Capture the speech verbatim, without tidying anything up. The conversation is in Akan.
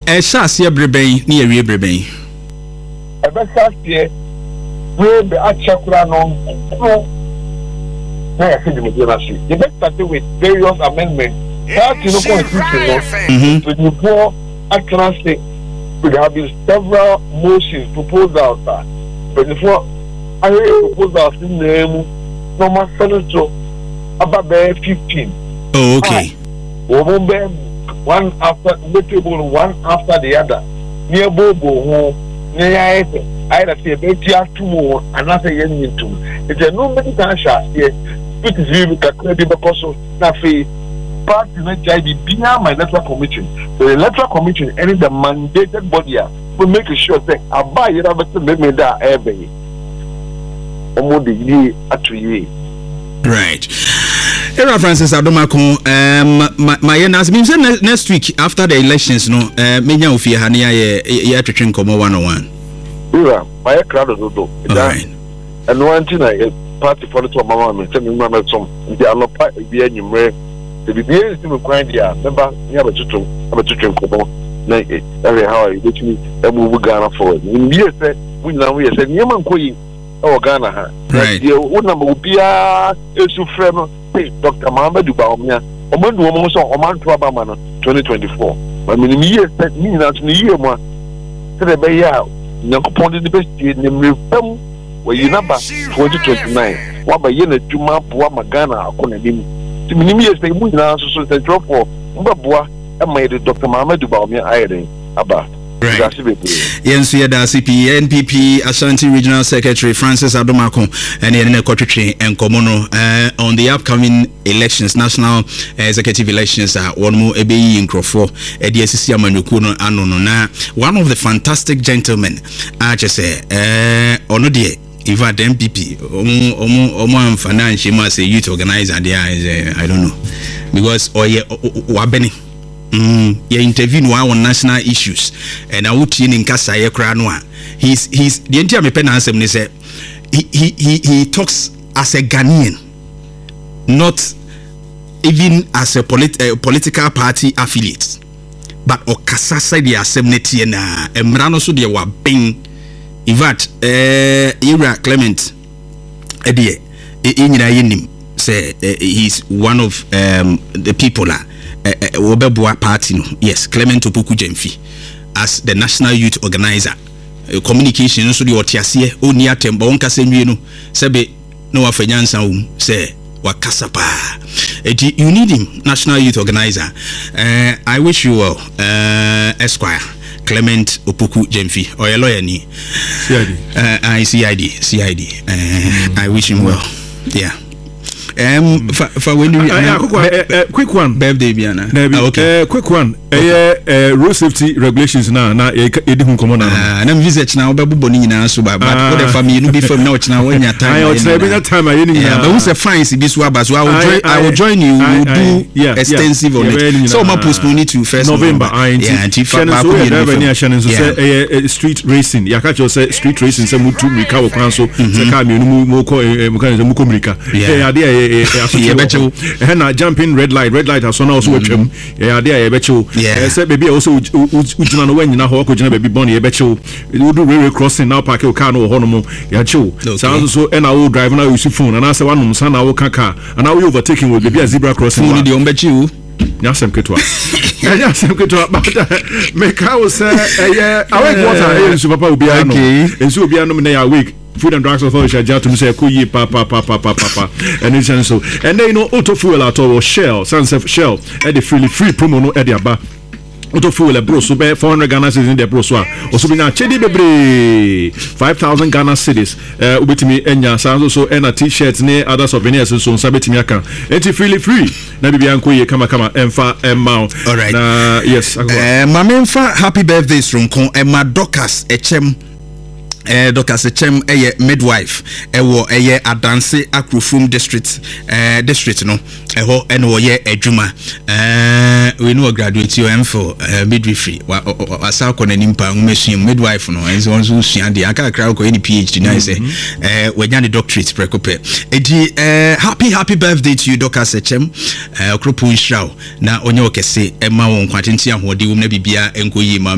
e sha ase breben na ewie breben e be sha ase we be achakura no no na ya se de na shi the best start with various amendments that you know constitution no mhm to the poor actually say we have been several motions proposals but before I proposals in name no more senator about fifteen. Oh, okay. One after the table, one after the other. Near Bobo, near I say, Betia two more, and I say, Yen two. It's a no many times here. It is really a credible person. Nafi, part in H I D behind my electoral commission. So the electoral commission, any the mandated body, will make sure that I buy it up to make me that airbay. Omo the year at two years. Right. Era Francis Adomako, um, my my as means next week after the elections, no, uh, menya ofi ha na ye ye twetwe nkomo one on one. Era, my crowd do do. Right. And one thing I party for the mama me tell me mama some the alopa bi anyumre. The bi is me kwan dia, member nya betutu, abetutwe nkomo. Na every how you get me e move Ghana forward. We say we now we say nyama nkoyi e Ghana ha. Right. The one number bia esu frem Doctor Mohammed Dubaomia, Oman woman so Oman Trabamana twenty twenty-four. I mean, years that mean that me year one. So the bay out, Nakopon the best in the where you number twenty twenty-nine. What by Yen Juma, Bua Magana, Konadim. To me, years they move now, so they drop for Mbabua and made Doctor Mohammed Dubaomia iron about. Right. Yes, we had C P N P P Ashanti Regional Secretary Francis Adomako and the Kotri and Komono uh, on the upcoming elections, national uh, executive elections. Uh, one more A B E in Crawford, A D S C Amanukuno Anonona. One of the fantastic gentlemen, I just say, uh, Onodie. In fact, M P P, Omo Omo Omo Financial must a youth organizer. There is, I don't know, because or yeah, Wabeni. Mm, yeah, intervene on national issues, and I would in Kasa Ekranwa. He's he's the entire me pen answer me say he he he he talks as a Ghanaian, not even as a polit uh, political party affiliate, but Okasa said the assembly na Emrano so they were being. In fact, uh, Ira Clement, Edie, in say he's one of um, the people. Uh, Wobebua party no yes Clement Opoku Jemfi as the national youth organizer uh, communication so the otiase oni atemba won kasa nwie no sebe no afanyansa um say wakasa pa you need him national youth organizer. uh, I wish you well, uh, Esquire Clement Opoku Jemfi or a lawyer ni C I D uh, I C I D C I D uh, mm-hmm. I wish him well. Yeah. Um, for, for when you uh, uh, uh, quick one, birthday, Biana. Uh, okay, uh, quick one. Okay. Uh, uh, road safety regulations now. Now, Edihun Common. Ah, and I'm visit now. Babu Boni na suba. But what the family you be from now? Now when your time. I will say when your time. I didn't. Yeah, but who's a fine? Si biswa so I will join. I will join you. We will do yeah, extensive yeah, on yeah, it. So my postpone it to first November. Yeah, until Babu you know. Shannon so say street racing. Yakacho say street racing. Say mutu mika wakwanso. Say kami mu mu ko mu kan mu ko mika. Yeah, there. Yeah, becho. Henna jumping red light, red light has also watchem. Yeah, there, becho. Yeah, say baby also ujina no when you know how ujina baby born. Yeah, becho. You do railway crossing now, park your car no honomo. Yeah, cho. So so and I will drive now use phone and I say one umsan I will kaka and I will overtaking will be a zebra crossing. Phone the umbechu. Nyasem ketwa. Nyasem ketwa. But make I will say, yeah, I like water. So papa will be okay. And so be no me na week. Food and Drugs Authority shall to say kuyi pa pa pa pa pa pa pa and it's and so and then you know auto fuel at all Shell Sunset Shell at the freely free promo no at the aba auto fuel a bro so be four hundred Ghana cedis in the bro so also be na chedi bebre five thousand Ghana cedis uh ubetimi enya sanso so and a t-shirts ne other souvenirs so so betimi aka enti freely free na bibia nkoye kama kama emfa emma all right na yes eh mamemfa happy birthday from Emma Docas Echem eh Doctor Sechem eye midwife ewo eye Adanse Akrofum district eh district no eho eno ye adwuma eh we no graduate you em for midwifery wa asa ko nanim pa ngumesua midwife no enzo onzo sua de aka kra ko any PhD na say eh wanya the doctorate prekope edi eh happy happy birthday to you Doctor Sechem eh okropon show na onye okese ema won kwatenti ahode wom na bibia enkoyi ma